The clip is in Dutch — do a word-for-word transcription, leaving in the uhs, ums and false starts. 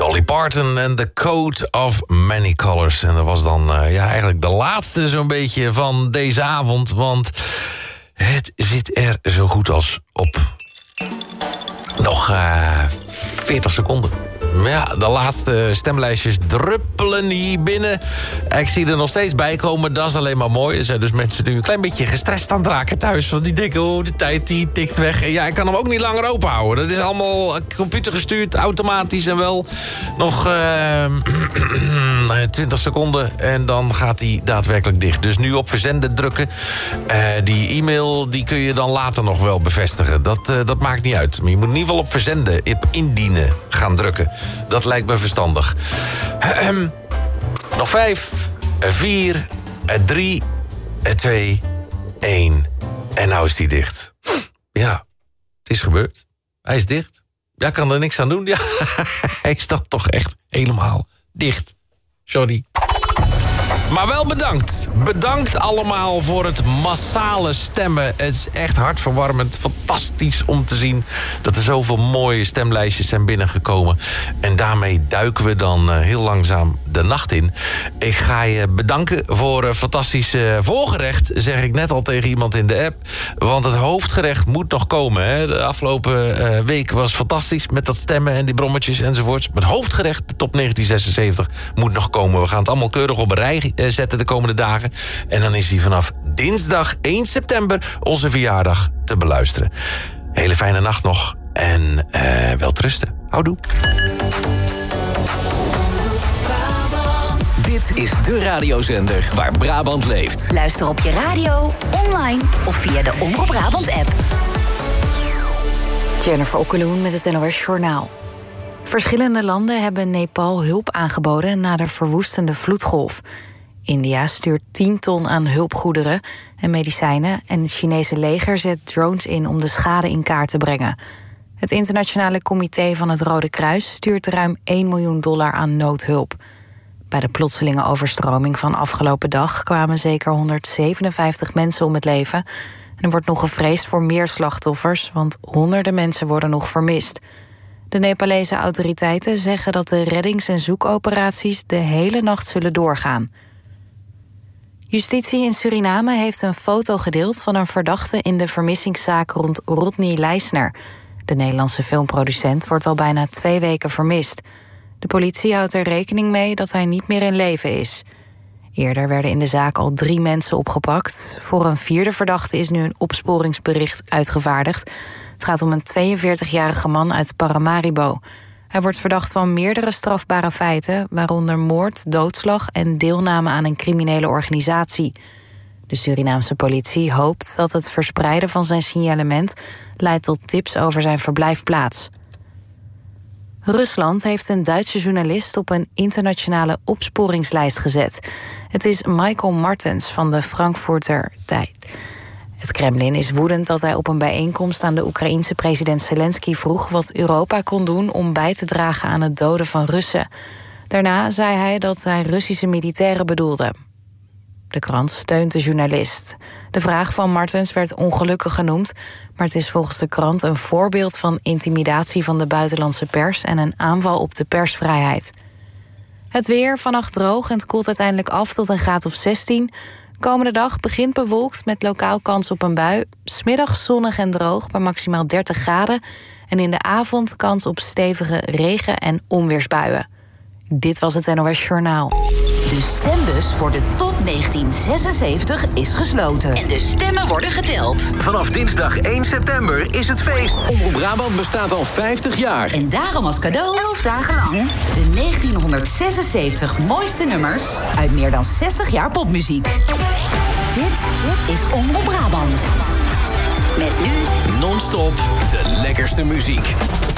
Dolly Parton en The Coat of Many Colors. En dat was dan uh, ja, eigenlijk de laatste zo'n beetje van deze avond. Want het zit er zo goed als op. Nog uh, veertig seconden. Ja, de laatste stemlijstjes druppelen hier binnen. Ik zie er nog steeds bij komen, dat is alleen maar mooi. Er zijn dus mensen nu een klein beetje gestrest aan het raken thuis. Want die denken, oh, de tijd die tikt weg. En ja, ik kan hem ook niet langer openhouden. Dat is allemaal computergestuurd, automatisch en wel nog uh, twintig seconden. En dan gaat hij daadwerkelijk dicht. Dus nu op verzenden drukken. Uh, die e-mail die kun je dan later nog wel bevestigen. Dat, uh, dat maakt niet uit. Maar je moet in ieder geval op verzenden, op indienen gaan drukken. Dat lijkt me verstandig. Ahem. Nog vijf, vier, drie, twee, één. En nou is die dicht. Ja, het is gebeurd. Hij is dicht. Ja, kan er niks aan doen. Ja, hij is dan toch echt helemaal dicht. Sorry. Maar wel bedankt. Bedankt allemaal voor het massale stemmen. Het is echt hartverwarmend. Fantastisch om te zien dat er zoveel mooie stemlijstjes zijn binnengekomen. En daarmee duiken we dan heel langzaam de nacht in. Ik ga je bedanken voor een fantastisch voorgerecht, zeg ik net al tegen iemand in de app. Want het hoofdgerecht moet nog komen. Hè? De afgelopen week was fantastisch met dat stemmen en die brommetjes enzovoorts. Maar het hoofdgerecht, de top negentien zesenzeventig, moet nog komen. We gaan het allemaal keurig op een rij zetten de komende dagen. En dan is hij vanaf dinsdag één september, onze verjaardag, te beluisteren. Hele fijne nacht nog en uh, welterusten. Houdoe. Dit is de radiozender waar Brabant leeft. Luister op je radio, online of via de Omroep Brabant app. Jennifer Okkeloen met het N O S Journaal. Verschillende landen hebben Nepal hulp aangeboden na de verwoestende vloedgolf. India stuurt tien ton aan hulpgoederen en medicijnen en het Chinese leger zet drones in om de schade in kaart te brengen. Het internationale comité van het Rode Kruis stuurt ruim één miljoen dollar aan noodhulp. Bij de plotselinge overstroming van afgelopen dag kwamen zeker honderdzevenenvijftig mensen om het leven. En er wordt nog gevreesd voor meer slachtoffers, want honderden mensen worden nog vermist. De Nepalese autoriteiten zeggen dat de reddings- en zoekoperaties de hele nacht zullen doorgaan. Justitie in Suriname heeft een foto gedeeld van een verdachte in de vermissingszaak rond Rodney Leisner. De Nederlandse filmproducent wordt al bijna twee weken vermist. De politie houdt er rekening mee dat hij niet meer in leven is. Eerder werden in de zaak al drie mensen opgepakt. Voor een vierde verdachte is nu een opsporingsbericht uitgevaardigd. Het gaat om een tweeënveertigjarige man uit Paramaribo. Hij wordt verdacht van meerdere strafbare feiten, waaronder moord, doodslag en deelname aan een criminele organisatie. De Surinaamse politie hoopt dat het verspreiden van zijn signalement leidt tot tips over zijn verblijfplaats. Rusland heeft een Duitse journalist op een internationale opsporingslijst gezet. Het is Michael Martens van de Frankfurter Tijd. Het Kremlin is woedend dat hij op een bijeenkomst aan de Oekraïense president Zelensky vroeg wat Europa kon doen om bij te dragen aan het doden van Russen. Daarna zei hij dat hij Russische militairen bedoelde. De krant steunt de journalist. De vraag van Martens werd ongelukkig genoemd, maar het is volgens de krant een voorbeeld van intimidatie van de buitenlandse pers en een aanval op de persvrijheid. Het weer, vannacht droog en het koelt uiteindelijk af tot een graad of zestien. Komende dag begint bewolkt met lokaal kans op een bui. 'S Middags zonnig en droog bij maximaal dertig graden. En in de avond kans op stevige regen- en onweersbuien. Dit was het N O S Journaal. De stembus voor de top negentien zesenzeventig is gesloten. En de stemmen worden geteld. Vanaf dinsdag één september is het feest. Omroep Brabant bestaat al vijftig jaar. En daarom als cadeau elf dagen lang de negentienhonderdzesenzeventig mooiste nummers uit meer dan zestig jaar popmuziek. Dit is Omroep Brabant. Met nu non-stop de lekkerste muziek.